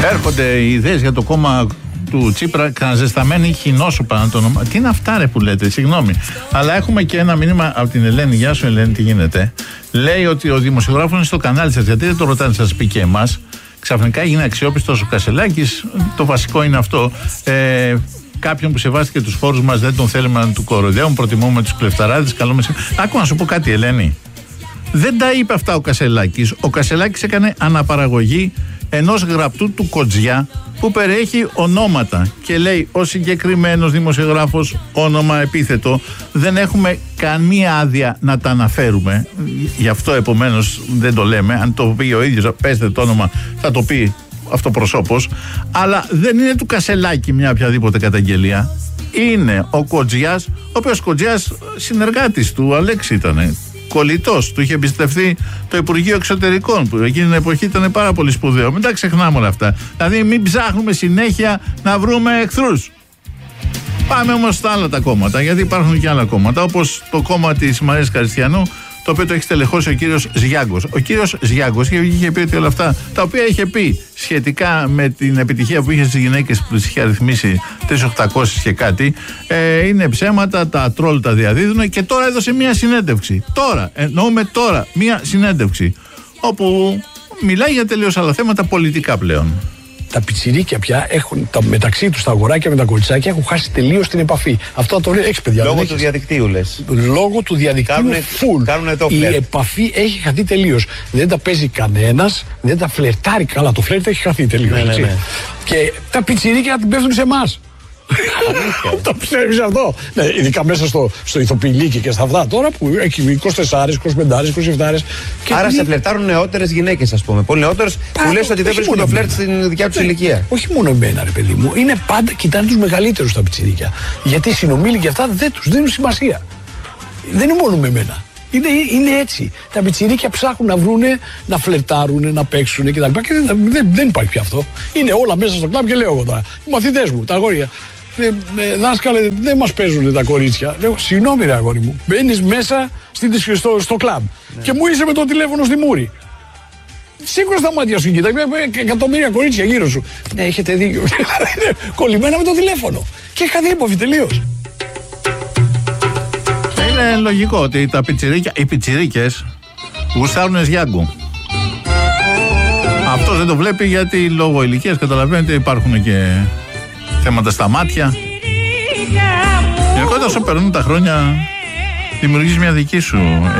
Έρχονται οι ιδέες για το κόμμα του Τσίπρα, καναζεσταμένη χινόσουπα να το ονομάσουμε. Τι είναι αυτά ρε που λέτε, συγγνώμη. Αλλά έχουμε και ένα μήνυμα από την Ελένη. Γεια σου Ελένη, τι γίνεται? Λέει ότι ο δημοσιογράφος είναι στο κανάλι σας. Γιατί δεν το ρωτάνε, σας πει και εμάς? Ξαφνικά έγινε αξιόπιστος ο Κασελάκης. Το βασικό είναι αυτό. Κάποιον που σεβάστηκε τους φόρους μας δεν τον θέλουμε να του κοροϊδεύουν. Προτιμούμε τους κλεφταράδες. Καλό μεσημέρι. Άκου να σου πω κάτι, Ελένη. Δεν τα είπε αυτά ο Κασελάκης. Ο Κασελάκης έκανε αναπαραγωγή ενός γραπτού του Κοτζιά που περιέχει ονόματα και λέει ο συγκεκριμένος δημοσιογράφος, όνομα, επίθετο, δεν έχουμε καμία άδεια να τα αναφέρουμε. Γι' αυτό επομένως δεν το λέμε. Αν το πει ο ίδιος, πέστε το όνομα, θα το πει αυτοπροσώπος. Αλλά δεν είναι του Κασελάκη μια οποιαδήποτε καταγγελία. Είναι ο Κοτζιάς, ο οποίος Κοτζιάς συνεργάτης του Αλέξη ήτανε. Κολλητός, του είχε εμπιστευτεί το Υπουργείο Εξωτερικών που εκείνη την εποχή ήταν πάρα πολύ σπουδαίο. Μην τα ξεχνάμε όλα αυτά. Δηλαδή, μην ψάχνουμε συνέχεια να βρούμε εχθρούς. Πάμε όμως στα άλλα τα κόμματα, γιατί υπάρχουν και άλλα κόμματα, όπως το κόμμα της Μαρίας Καριστιανού, το οποίο το έχει στελεχώσει ο κύριος Ζιάγκος. Ο κύριος Ζιάγκος είχε πει ότι όλα αυτά τα οποία είχε πει σχετικά με την επιτυχία που είχε στις γυναίκες που τις είχε αριθμίσει 3.800 και κάτι, είναι ψέματα, τα τρόλ τα διαδίδουν και τώρα έδωσε μία συνέντευξη. Τώρα, εννοούμε τώρα, μία συνέντευξη όπου μιλάει για τελείως άλλα θέματα πολιτικά πλέον. Τα πιτσιρίκια πια έχουν μεταξύ τους, τα αγοράκια με τα κοριτσάκια έχουν χάσει τελείως την επαφή. Αυτό το λέει, έχεις παιδιά. Λόγω του διαδικτύου λες. Λόγω του διαδικτύου η επαφή έχει χαθεί τελείως. Δεν τα παίζει κανένας, δεν τα φλερτάρει καλά. Το φλερτ έχει χαθεί τελείως. Ναι. Και τα πιτσιρίκια την πέφτουν σε εμάς. Το ξέρεις αυτό? Ναι, ειδικά μέσα στο ηθοποιηλίκι και στα αυτά τώρα που έχει 24, 25, 27. Άρα σε φλερτάρουν νεότερες γυναίκες, ας πούμε. Πολύ νεότερες που λες ότι δεν βρίσκουν το φλερτ στην δικιά τους ηλικία. Όχι μόνο εμένα, ρε παιδί μου. Είναι πάντα, κοιτάνε τους μεγαλύτερους τα πιτσιρίκια. Γιατί οι συνομήλικοι αυτά δεν τους δίνουν σημασία. Δεν είναι μόνο με εμένα. Είναι έτσι. Τα πιτσιρίκια ψάχνουν να βρούνε, να φλερτάρουν, να παίξουν κτλ. Και δεν υπάρχει πια αυτό. Είναι όλα μέσα στο κλαμπ και λέω εγώ τώρα. Οι μαθητές μου, τα αγόρια. Δάσκαλε, δεν μας παίζουν τα κορίτσια. Λέω, συγγνώμη ρε αγόρι μου. Μπαίνεις μέσα στο κλαμπ και μου είσαι με το τηλέφωνο στη μούρη. Σίγουρα στα μάτια σου κοίτα, εκατομμύρια κορίτσια γύρω σου. Ναι, έχετε δίκιο. Είναι κολλημένα με το τηλέφωνο. Και είχα διέποφη τελείως. Είναι λογικό ότι οι πιτσιρίκες γουστάρουν Ζιάγκο. Αυτός δεν το βλέπει γιατί λόγω ηλικίας, καταλαβαίνετε, υπάρχουν και θέματα στα μάτια. Γενικότερα όσο περνούν τα χρόνια δημιουργείς μια δική σου